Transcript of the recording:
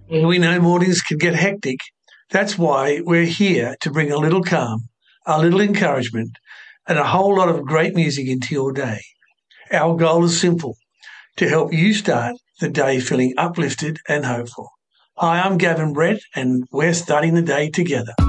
And we know mornings can get hectic. That's why we're here to bring a little calm, a little encouragement, and a whole lot of great music into your day. Our goal is simple: to help you start the day feeling uplifted and hopeful. Hi, I'm Gavin Brett, and we're starting the day together.